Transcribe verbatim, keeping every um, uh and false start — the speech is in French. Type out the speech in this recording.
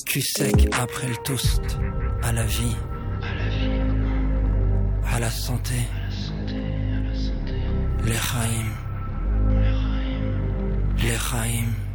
Cul sec après le toast. À la vie. À la santé. Les Chaim. Les Chaim.